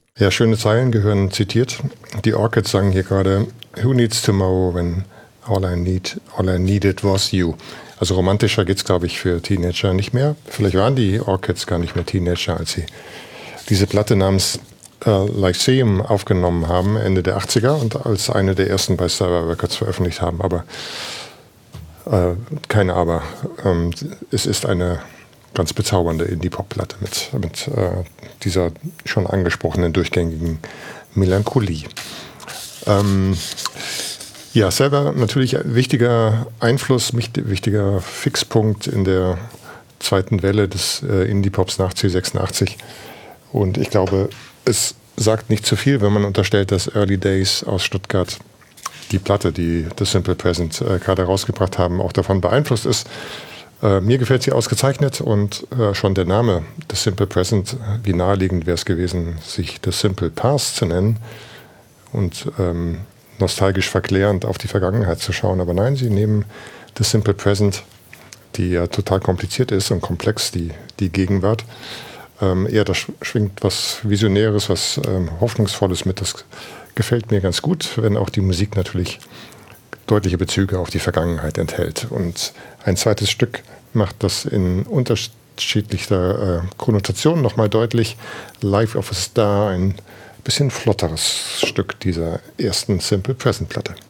Ja, schöne Zeilen gehören zitiert. Die Orchids sagen hier gerade, Who needs tomorrow when all I needed was you. Also romantischer geht's, glaube ich, für Teenager nicht mehr. Vielleicht waren die Orchids gar nicht mehr Teenager, als sie diese Platte namens Lyceum aufgenommen haben, Ende der 80er und als eine der ersten bei Sire Records veröffentlicht haben. Aber keine Aber. Es ist eine ganz bezaubernde Indie-Pop-Platte mit dieser schon angesprochenen durchgängigen Melancholie. Ja, selber natürlich ein wichtiger Einfluss, wichtiger Fixpunkt in der zweiten Welle des Indie-Pops nach C86. Und ich glaube, es sagt nicht zu viel, wenn man unterstellt, dass Early Days aus Stuttgart die Platte, die The Simple Present gerade rausgebracht haben, auch davon beeinflusst ist. Mir gefällt sie ausgezeichnet und schon der Name The Simple Present, wie naheliegend wäre es gewesen, sich The Simple Past zu nennen und nostalgisch verklärend auf die Vergangenheit zu schauen. Aber nein, sie nehmen The Simple Present, die ja total kompliziert ist und komplex, die Gegenwart. Eher da schwingt was Visionäres, was Hoffnungsvolles mit. Das gefällt mir ganz gut, wenn auch die Musik natürlich deutliche Bezüge auf die Vergangenheit enthält. Und ein zweites Stück macht das in unterschiedlicher Konnotation nochmal deutlich. Life of a Star, ein bisschen flotteres Stück dieser ersten Simple Present Platte.